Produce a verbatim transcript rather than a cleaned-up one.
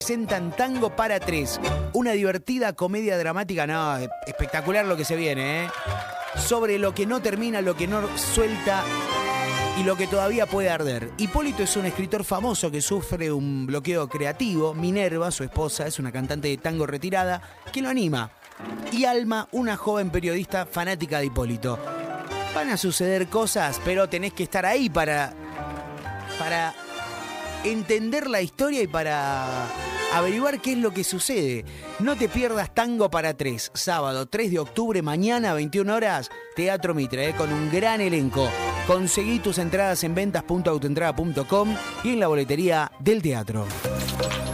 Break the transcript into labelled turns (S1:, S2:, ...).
S1: Presentan Tango para Tres, una divertida comedia dramática, no, espectacular lo que se viene, ¿eh? Sobre lo que no termina, lo que no suelta y lo que todavía puede arder. Hipólito es un escritor famoso que sufre un bloqueo creativo. Minerva, su esposa, es una cantante de tango retirada que lo anima. Y Alma, una joven periodista fanática de Hipólito. Van a suceder cosas, pero tenés que estar ahí para, para entender la historia y para averiguar qué es lo que sucede. No te pierdas Tango para Tres, sábado tres de octubre, mañana, veintiuna horas, Teatro Mitre, eh, con un gran elenco. Conseguí tus entradas en ventas punto autoentrada punto com y en la boletería del teatro.